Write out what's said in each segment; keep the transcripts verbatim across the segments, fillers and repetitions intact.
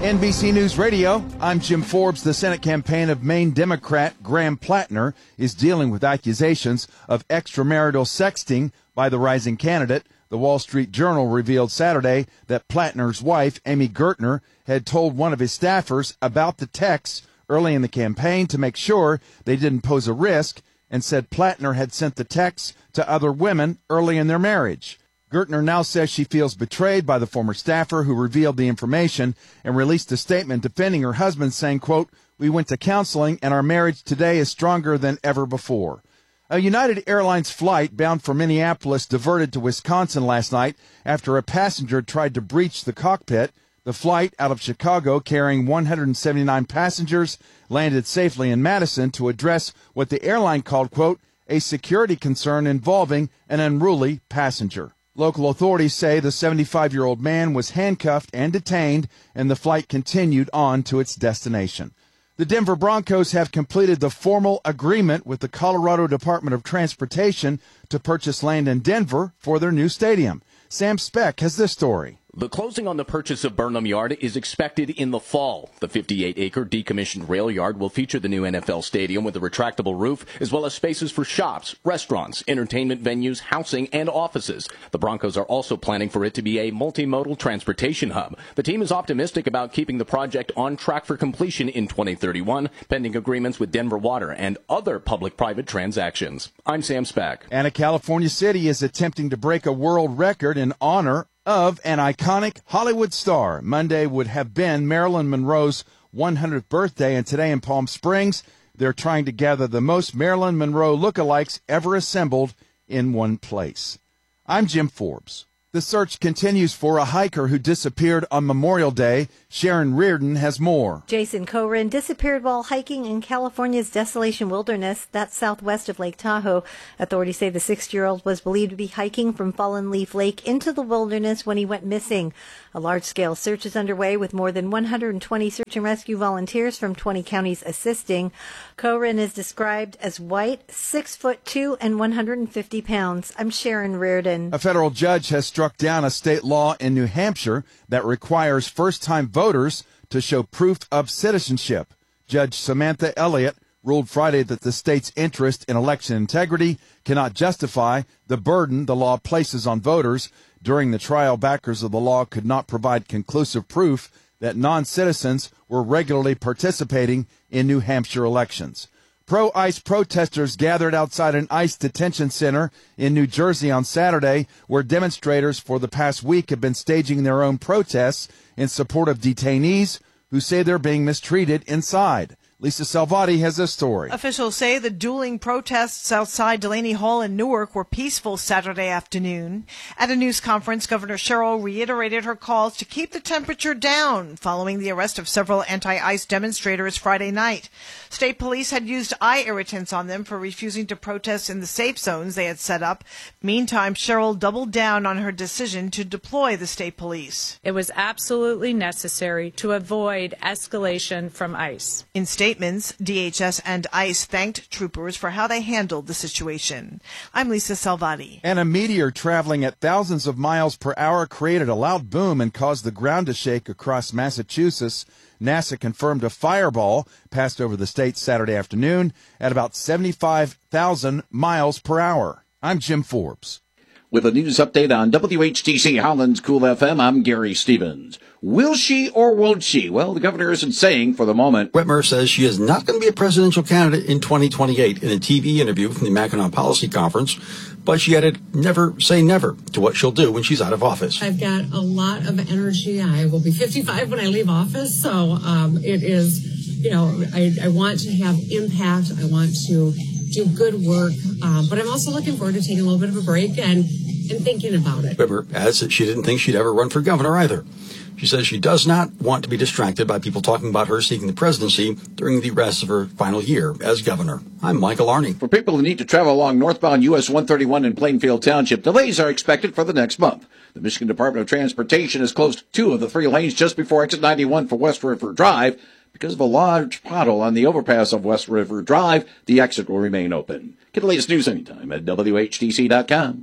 N B C News Radio, I'm Jim Forbes. The Senate campaign of Maine Democrat Graham Plattner is dealing with accusations of extramarital sexting by the rising candidate. The Wall Street Journal revealed Saturday that Plattner's wife, Amy Gertner, had told one of his staffers about the texts early in the campaign to make sure they didn't pose a risk, and said Plattner had sent the texts to other women early in their marriage. Gertner now says she feels betrayed by the former staffer who revealed the information and released a statement defending her husband, saying, quote, "We went to counseling and our marriage today is stronger than ever before." A United Airlines flight bound for Minneapolis diverted to Wisconsin last night after a passenger tried to breach the cockpit. The flight out of Chicago carrying one hundred seventy-nine passengers landed safely in Madison to address what the airline called, quote, "a security concern involving an unruly passenger." Local authorities say the seventy-five-year-old man was handcuffed and detained, and the flight continued on to its destination. The Denver Broncos have completed the formal agreement with the Colorado Department of Transportation to purchase land in Denver for their new stadium. Sam Speck has this story. The closing on the purchase of Burnham Yard is expected in the fall. The fifty-eight acre decommissioned rail yard will feature the new N F L stadium with a retractable roof, as well as spaces for shops, restaurants, entertainment venues, housing, and offices. The Broncos are also planning for it to be a multimodal transportation hub. The team is optimistic about keeping the project on track for completion in twenty thirty-one, pending agreements with Denver Water and other public-private transactions. I'm Sam Speck. And a California city is attempting to break a world record in honor of an iconic Hollywood star. Monday would have been Marilyn Monroe's one hundredth birthday, and today in Palm Springs, they're trying to gather the most Marilyn Monroe lookalikes ever assembled in one place. I'm Jim Forbes. The search continues for a hiker who disappeared on Memorial Day. Sharon Reardon has more. Jason Coren disappeared while hiking in California's Desolation Wilderness, that's southwest of Lake Tahoe. Authorities say the sixty-year-old was believed to be hiking from Fallen Leaf Lake into the wilderness when he went missing. A large-scale search is underway with more than one hundred twenty search and rescue volunteers from twenty counties assisting. Coren is described as white, six foot two, and one hundred fifty pounds. I'm Sharon Reardon. A federal judge has struck down a state law in New Hampshire that requires first-time voters to show proof of citizenship. Judge Samantha Elliott ruled Friday that the state's interest in election integrity cannot justify the burden the law places on voters. During the trial, backers of the law could not provide conclusive proof that non-citizens were regularly participating in New Hampshire elections. Pro-ICE protesters gathered outside an ICE detention center in New Jersey on Saturday, where demonstrators for the past week have been staging their own protests in support of detainees who say they're being mistreated inside. Lisa Salvati has this story. Officials say the dueling protests outside Delaney Hall in Newark were peaceful Saturday afternoon. At a news conference, Governor Sherrill reiterated her calls to keep the temperature down following the arrest of several anti-ICE demonstrators Friday night. State police had used eye irritants on them for refusing to protest in the safe zones they had set up. Meantime, Sherrill doubled down on her decision to deploy the state police. It was absolutely necessary to avoid escalation from ICE. In statements, D H S and ICE thanked troopers for how they handled the situation. I'm Lisa Salvati. And a meteor traveling at thousands of miles per hour created a loud boom and caused the ground to shake across Massachusetts. NASA confirmed a fireball passed over the state Saturday afternoon at about seventy-five thousand miles per hour. I'm Jim Forbes. With a news update on W H T C Holland's Cool F M, I'm Gary Stevens. Will she or won't she? Well, the governor isn't saying for the moment. Whitmer says she is not going to be a presidential candidate in twenty twenty-eight in a T V interview from the Mackinac Policy Conference, but she added, never say never to what she'll do when she's out of office. I've got a lot of energy. I will be fifty-five when I leave office, so um, it is, you know, I, I want to have impact. I want to do good work, um, but I'm also looking forward to taking a little bit of a break and, and thinking about it. Whitmer adds that she didn't think she'd ever run for governor either. She says she does not want to be distracted by people talking about her seeking the presidency during the rest of her final year as governor. I'm Michael Arney. For people who need to travel along northbound U S one thirty-one in Plainfield Township, delays are expected for the next month. The Michigan Department of Transportation has closed two of the three lanes just before exit ninety-one for West River Drive. Because of a large pothole on the overpass of West River Drive, the exit will remain open. Get the latest news anytime at W H T C dot com.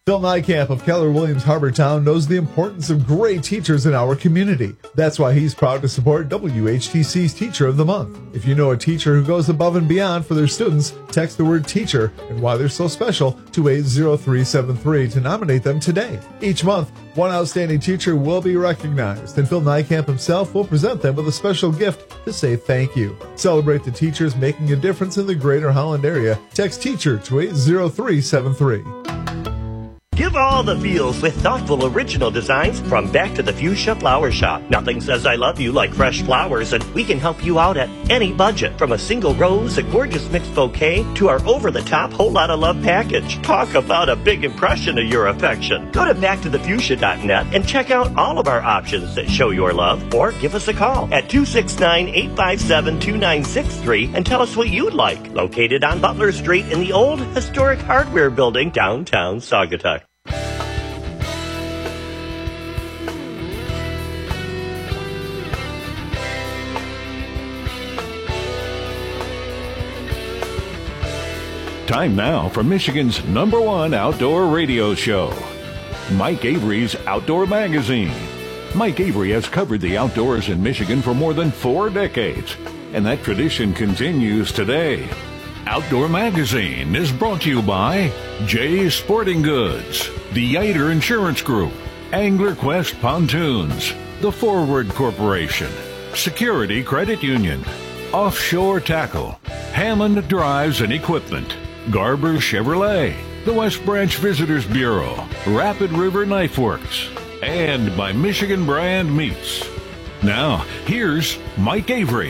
Phil Nykamp of Keller Williams Harbortown knows the importance of great teachers in our community. That's why he's proud to support W H T C's Teacher of the Month. If you know a teacher who goes above and beyond for their students, text the word teacher and why they're so special to eight zero three seven three to nominate them today. Each month, one outstanding teacher will be recognized, and Phil Nykamp himself will present them with a special gift to say thank you. Celebrate the teachers making a difference in the Greater Holland area. Text teacher to eight zero three seven three. Give all the feels with thoughtful original designs from Back to the Fuchsia Flower Shop. Nothing says I love you like fresh flowers, and we can help you out at any budget. From a single rose, a gorgeous mixed bouquet, to our over-the-top whole lot of love package. Talk about a big impression of your affection. Go to back to the fuchsia dot net and check out all of our options that show your love, or give us a call at two six nine, eight five seven, two nine six three and tell us what you'd like. Located on Butler Street in the old historic hardware building downtown Saugatuck. Time now for Michigan's number one outdoor radio show, Mike Avery's Outdoor Magazine. Mike Avery has covered the outdoors in Michigan for more than four decades, and that tradition continues today. Outdoor Magazine is brought to you by Jay's Sporting Goods, the Yater Insurance Group, Angler Quest Pontoons, the Forward Corporation, Security Credit Union, Offshore Tackle, Hammond Drives and Equipment, Garber Chevrolet, the West Branch Visitors Bureau, Rapid River Knife Works, and by Michigan Brand Meats. Now, here's Mike Avery.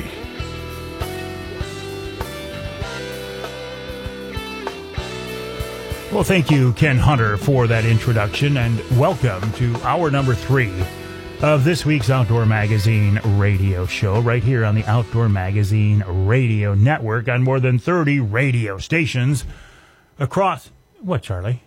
Well, thank you, Ken Hunter, for that introduction, and welcome to hour number three of this week's Outdoor Magazine radio show, right here on the Outdoor Magazine Radio Network on more than thirty radio stations across... What, Charlie?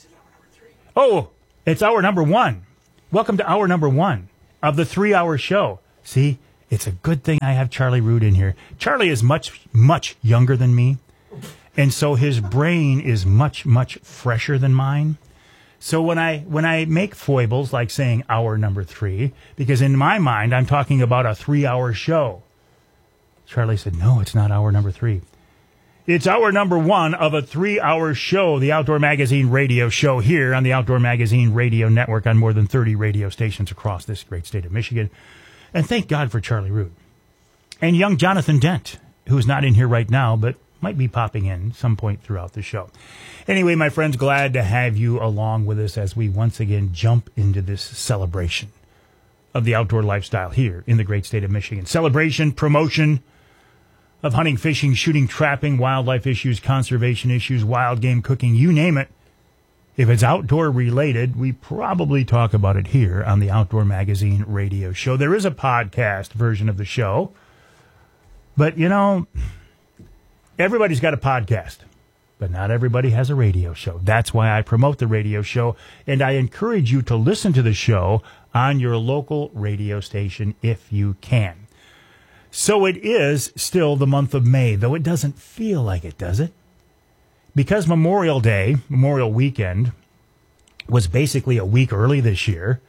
Oh, it's hour number one. Welcome to hour number one of the three-hour show. See, it's a good thing I have Charlie Root in here. Charlie is much, much younger than me, and so his brain is much, much fresher than mine. So when I when I make foibles like saying hour number three, because in my mind I'm talking about a three-hour show, Charlie said, no, it's not hour number three. It's hour number one of a three-hour show, the Outdoor Magazine radio show here on the Outdoor Magazine Radio Network on more than thirty radio stations across this great state of Michigan. And thank God for Charlie Root. And young Jonathan Dent, who's not in here right now, but might be popping in some point throughout the show. Anyway, my friends, glad to have you along with us as we once again jump into this celebration of the outdoor lifestyle here in the great state of Michigan. Celebration, promotion of hunting, fishing, shooting, trapping, wildlife issues, conservation issues, wild game cooking, you name it. If it's outdoor related, we probably talk about it here on the Outdoor Magazine radio show. There is a podcast version of the show, but you know... Everybody's got a podcast, but not everybody has a radio show. That's why I promote the radio show, and I encourage you to listen to the show on your local radio station if you can. So it is still the month of May, though it doesn't feel like it, does it? Because Memorial Day, Memorial Weekend, was basically a week early this year,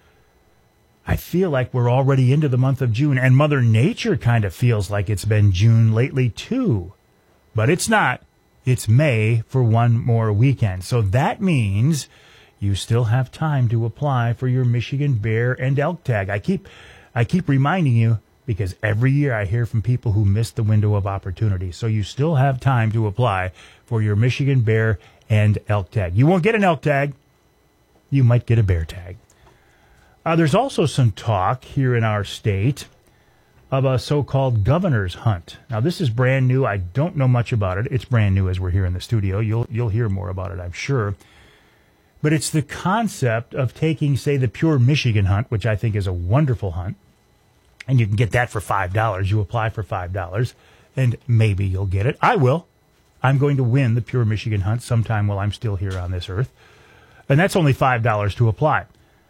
I feel like we're already into the month of June, and Mother Nature kind of feels like it's been June lately, too. But it's not. It's May for one more weekend. So that means you still have time to apply for your Michigan bear and elk tag. I keep I keep reminding you because every year I hear from people who missed the window of opportunity. So you still have time to apply for your Michigan bear and elk tag. You won't get an elk tag. You might get a bear tag. Uh, there's also some talk here in our state of a so-called governor's hunt. Now, this is brand new. I don't know much about it. It's brand new as we're here in the studio. You'll you'll hear more about it, I'm sure. But it's the concept of taking, say, the Pure Michigan hunt, which I think is a wonderful hunt, and you can get that for five dollars. You apply for five dollars, and maybe you'll get it. I will. I'm going to win the Pure Michigan hunt sometime while I'm still here on this earth. And that's only five dollars to apply.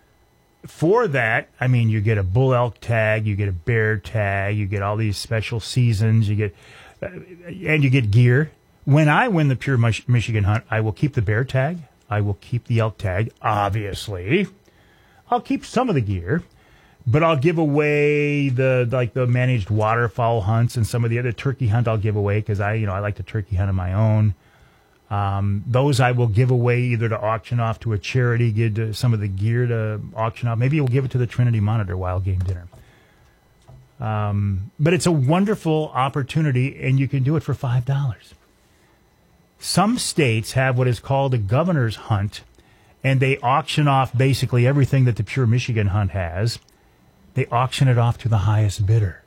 For that, I mean, you get a bull elk tag, you get a bear tag, you get all these special seasons, you get, uh, and you get gear. When I win the Pure Mich- Michigan hunt, I will keep the bear tag. I will keep the elk tag, obviously. I'll keep some of the gear, but I'll give away the like the managed waterfowl hunts and some of the other turkey hunt I'll give away because I, you know, I like to turkey hunt on my own. Um, those I will give away either to auction off to a charity, give to some of the gear to auction off. Maybe we'll give it to the Trinity Monitor Wild Game Dinner. Um, but it's a wonderful opportunity, and you can do it for five dollars. Some states have what is called a governor's hunt, and they auction off basically everything that the Pure Michigan Hunt has. They auction it off to the highest bidder.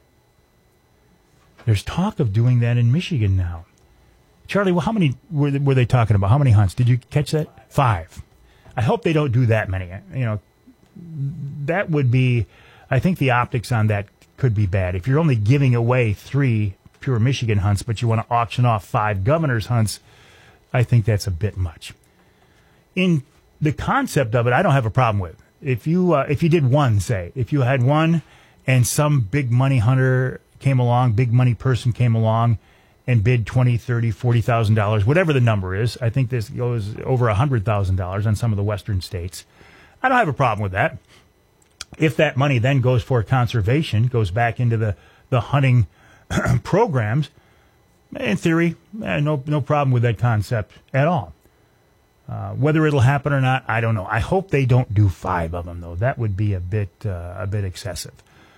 There's talk of doing that in Michigan now. Charlie, well, how many were they, were they talking about? How many hunts? Did you catch that? Five. I hope they don't do that many. You know, that would be, I think the optics on that could be bad. If you're only giving away three Pure Michigan hunts, but you want to auction off five governor's hunts, I think that's a bit much. In the concept of it, I don't have a problem with. If you uh, if you did one, say, if you had one and some big money hunter came along, big money person came along and bid twenty, thirty, forty thousand dollars, whatever the number is. I think this goes over one hundred thousand dollars on some of the western states. I don't have a problem with that. If that money then goes for conservation, goes back into the, the hunting programs, in theory, eh, no no problem with that concept at all. Uh, whether it'll happen or not, I don't know. I hope they don't do five of them, though. That would be a bit uh, a bit excessive.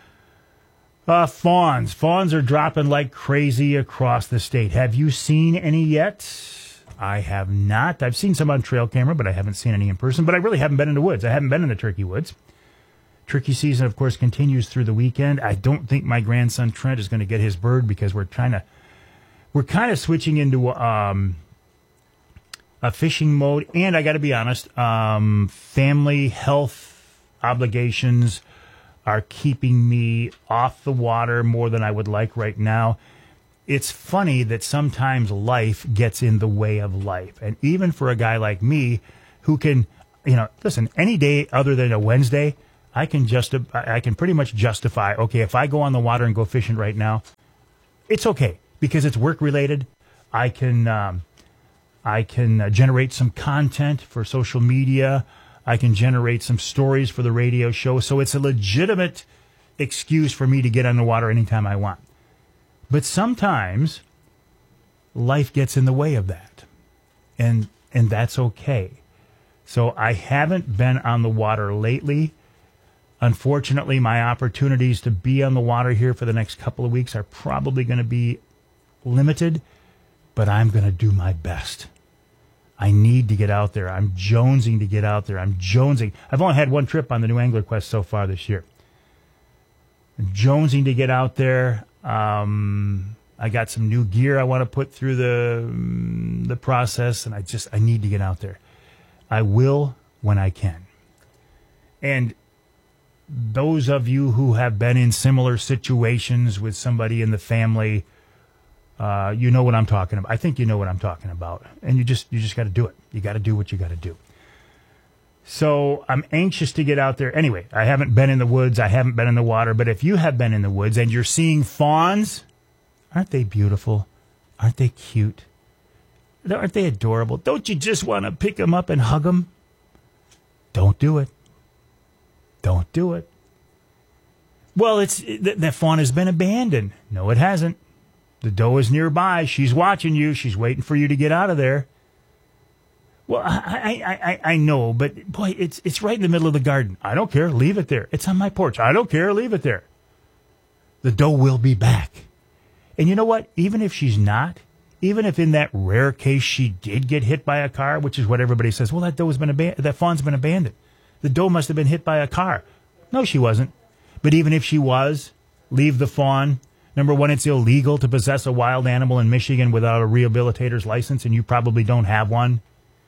Uh, fawns. Fawns are dropping like crazy across the state. Have you seen any yet? I have not. I've seen some on trail camera, but I haven't seen any in person. But I really haven't been in the woods. I haven't been in the turkey woods. Turkey season, of course, continues through the weekend. I don't think my grandson Trent is going to get his bird because we're trying to, we're kind of switching into um, a fishing mode. And I got to be honest, um, family health obligations are keeping me off the water more than I would like right now. It's funny that sometimes life gets in the way of life. And even for a guy like me who can, you know, listen, any day other than a Wednesday, I can just, I can pretty much justify, okay, if I go on the water and go fishing right now, it's okay because it's work related. I can, um, I can uh, generate some content for social media. I can generate some stories for the radio show. So it's a legitimate excuse for me to get on the water anytime I want. But sometimes life gets in the way of that. And, and that's okay. So I haven't been on the water lately. Unfortunately, my opportunities to be on the water here for the next couple of weeks are probably going to be limited, but I'm going to do my best. I need to get out there. I'm jonesing to get out there. I'm jonesing. I've only had one trip on the New Angler Quest so far this year. I'm jonesing to get out there. Um, I got some new gear I want to put through the um, the process, and I just I need to get out there. I will when I can. And those of you who have been in similar situations with somebody in the family, uh, you know what I'm talking about. I think you know what I'm talking about. And you just you just got to do it. You got to do what you got to do. So I'm anxious to get out there. Anyway, I haven't been in the woods. I haven't been in the water. But if you have been in the woods and you're seeing fawns, aren't they beautiful? Aren't they cute? Aren't they adorable? Don't you just want to pick them up and hug them? Don't do it. Don't do it. Well, it's th- that fawn has been abandoned. No, it hasn't. The doe is nearby. She's watching you. She's waiting for you to get out of there. Well, I, I, I, I know, but boy, it's it's right in the middle of the garden. I don't care. Leave it there. It's on my porch. I don't care. Leave it there. The doe will be back. And you know what? Even if she's not, even if in that rare case she did get hit by a car, which is what everybody says, well, that doe has been aban- that fawn's been abandoned. The doe must have been hit by a car. No, she wasn't. But even if she was, leave the fawn. Number one, it's illegal to possess a wild animal in Michigan without a rehabilitator's license, and you probably don't have one.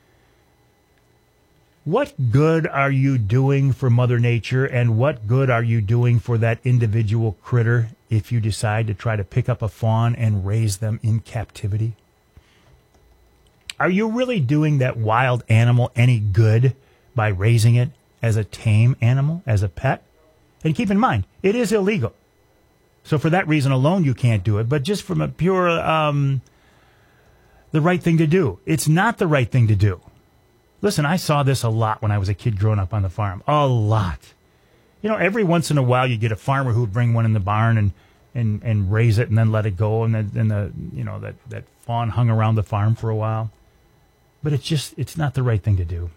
What good are you doing for Mother Nature, and what good are you doing for that individual critter if you decide to try to pick up a fawn and raise them in captivity? Are you really doing that wild animal any good by raising it as a tame animal, as a pet? And keep in mind, it is illegal. So for that reason alone, you can't do it. But just from a pure, um, the right thing to do. It's not the right thing to do. Listen, I saw this a lot when I was a kid growing up on the farm. A lot. You know, every once in a while you get a farmer who would bring one in the barn and, and, and raise it and then let it go, and then and the you know that, that fawn hung around the farm for a while. But it's just it's not the right thing to do.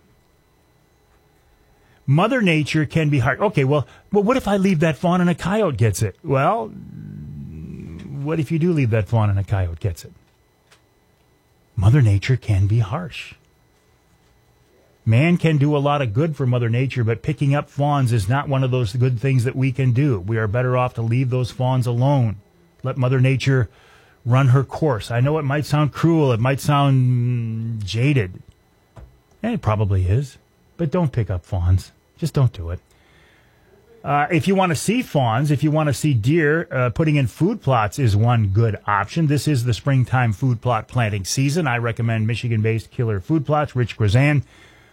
Mother Nature can be hard. Okay, well, well, what if I leave that fawn and a coyote gets it? Well, what if you do leave that fawn and a coyote gets it? Mother Nature can be harsh. Man can do a lot of good for Mother Nature, but picking up fawns is not one of those good things that we can do. We are better off to leave those fawns alone. Let Mother Nature run her course. I know it might sound cruel. It might sound jaded. And it probably is. But don't pick up fawns. Just don't do it. Uh, if you want to see fawns, if you want to see deer, uh, putting in food plots is one good option. This is the springtime food plot planting season. I recommend Michigan-based Killer Food Plots, Rich Grazan.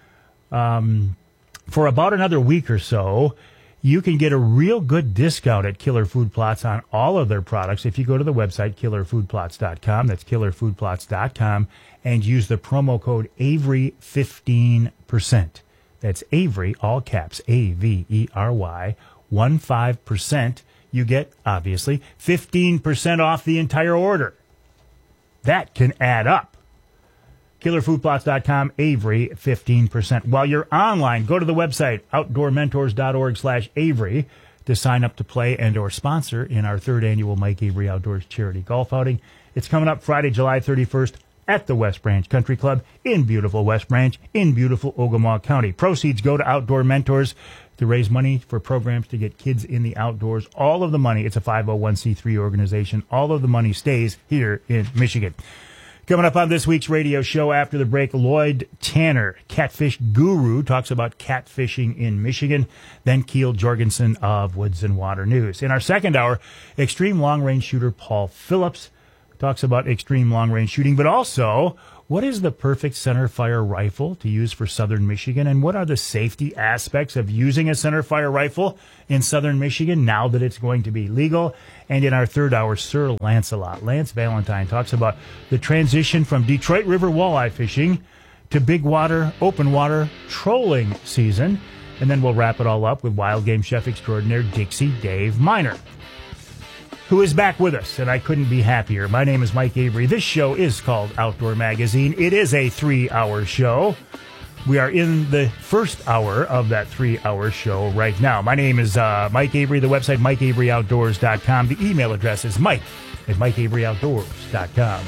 Um, for about another week or so, you can get a real good discount at Killer Food Plots on all of their products if you go to the website killer food plots dot com. That's killer food plots dot com, and use the promo code Avery fifteen percent. That's Avery, all caps, A V E R Y, one five percent. You get, obviously, fifteen percent off the entire order. That can add up. killer food plots dot com, Avery, fifteen percent. While you're online, go to the website, outdoor mentors dot org slash Avery, to sign up to play and or sponsor in our third annual Mike Avery Outdoors Charity Golf Outing. It's coming up Friday, July thirty-first at the West Branch Country Club in beautiful West Branch in beautiful Ogemaw County. Proceeds go to Outdoor Mentors to raise money for programs to get kids in the outdoors. All of the money, it's a five oh one c three organization, all of the money stays here in Michigan. Coming up on this week's radio show after the break, Lloyd Tanner, catfish guru, talks about catfishing in Michigan. Then Keel Jorgensen of Woods and Water News. In our second hour, extreme long-range shooter Paul Phillips talks about extreme long-range shooting, but also what is the perfect center fire rifle to use for southern Michigan, and what are the safety aspects of using a center fire rifle in southern Michigan now that it's going to be legal. And in our third hour, Sir Lancelot, Lance Valentine, talks about the transition from Detroit River walleye fishing to big water, open water trolling season. And then we'll wrap it all up with wild game chef extraordinaire Dixie Dave Miner, who is back with us, and I couldn't be happier. My name is Mike Avery. This show is called Outdoor Magazine. It is a three-hour show. We are in the first hour of that three-hour show right now. My name is uh, Mike Avery. The website, mike avery outdoors dot com. The email address is mike at mike avery outdoors dot com.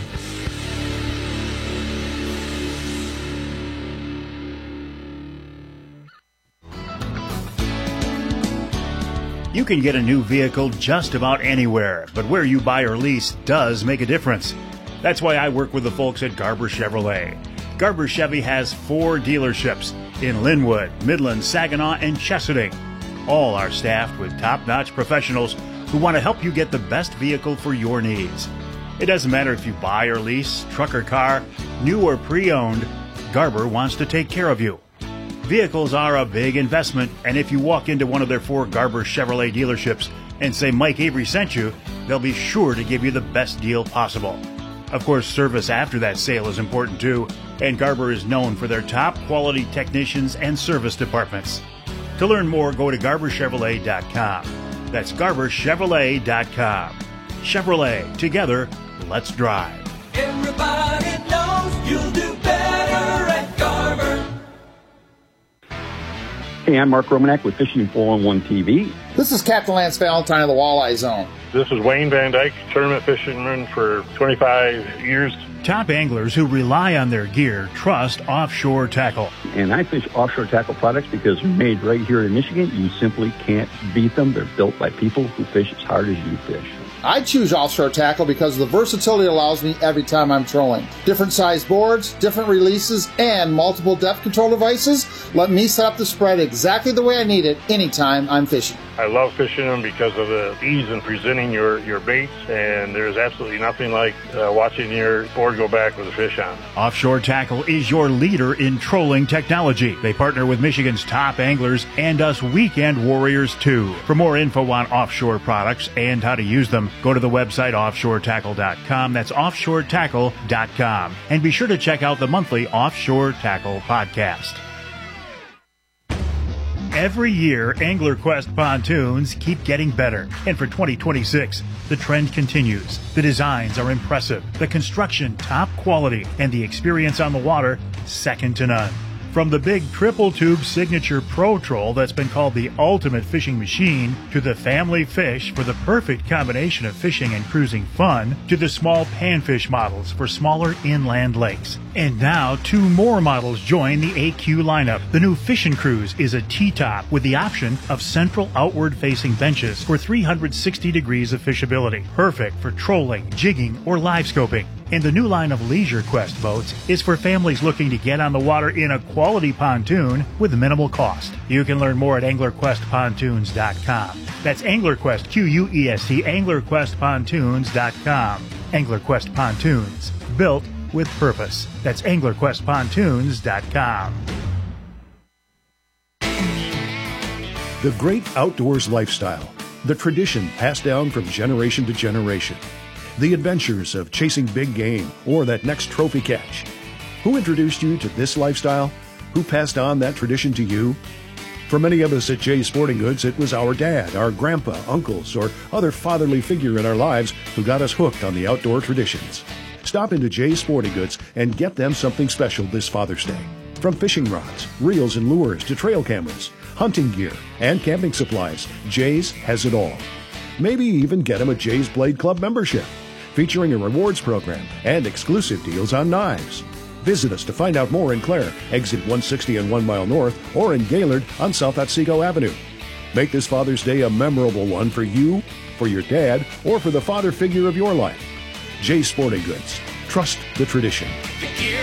You can get a new vehicle just about anywhere, but where you buy or lease does make a difference. That's why I work with the folks at Garber Chevrolet. Garber Chevy has four dealerships in Linwood, Midland, Saginaw, and Chesaning. All are staffed with top-notch professionals who want to help you get the best vehicle for your needs. It doesn't matter if you buy or lease, truck or car, new or pre-owned, Garber wants to take care of you. Vehicles are a big investment, and if you walk into one of their four Garber Chevrolet dealerships and say Mike Avery sent you, they'll be sure to give you the best deal possible. Of course, service after that sale is important too, and Garber is known for their top quality technicians and service departments. To learn more, go to garber chevrolet dot com. That's garber chevrolet dot com. Chevrolet, together, let's drive. Everybody knows you'll do better at Garber. Hey, I'm Mark Romanek with Fishing four one one T V. This is Captain Lance Valentine of the Walleye Zone. This is Wayne Van Dyke, tournament fisherman for twenty-five years. Top anglers who rely on their gear trust Offshore Tackle. And I fish Offshore Tackle products because they're made right here in Michigan. You simply can't beat them. They're built by people who fish as hard as you fish. I choose Offshore Tackle because of the versatility it allows me every time I'm trolling. Different size boards, different releases, and multiple depth control devices let me set up the spread exactly the way I need it anytime I'm fishing. I love fishing them because of the ease in presenting your, your baits, and there's absolutely nothing like uh, watching your board go back with a fish on. Offshore Tackle is your leader in trolling technology. They partner with Michigan's top anglers and us weekend warriors too. For more info on offshore products and how to use them, com. Go to the website offshore tackle dot com. That's offshore tackle dot com. And be sure to check out the monthly Offshore Tackle podcast. Every year, AnglerQuest pontoons keep getting better. And for twenty twenty-six, the trend continues. The designs are impressive, the construction top quality, and the experience on the water second to none. From the big triple tube signature Pro Troll that's been called the ultimate fishing machine, to the family fish for the perfect combination of fishing and cruising fun, to the small panfish models for smaller inland lakes. And now two more models join the A Q lineup. The new Fishin' Cruise is a T-top with the option of central outward facing benches for three hundred sixty degrees of fishability, perfect for trolling, jigging, or live scoping. And the new line of Leisure Quest boats is for families looking to get on the water in a quality pontoon with minimal cost. You can learn more at angler quest pontoons dot com. That's AnglerQuest, Q U E S T, angler quest pontoons dot com. AnglerQuest Pontoons, built with purpose. That's angler quest pontoons dot com. The great outdoors lifestyle, the tradition passed down from generation to generation. The adventures of chasing big game or that next trophy catch. Who introduced you to this lifestyle? Who passed on that tradition to you? For many of us at Jay's Sporting Goods, it was our dad, our grandpa, uncles, or other fatherly figure in our lives who got us hooked on the outdoor traditions. Stop into Jay's Sporting Goods and get them something special this Father's Day. From fishing rods, reels and lures to trail cameras, hunting gear, and camping supplies, Jay's has it all. Maybe even get them a Jay's Blade Club membership, featuring a rewards program and exclusive deals on knives. Visit us to find out more in Clare, exit one sixty and one mile north, or in Gaylord on South Otsego Avenue. Make this Father's Day a memorable one for you, for your dad, or for the father figure of your life. Jay's Sporting Goods. Trust the tradition.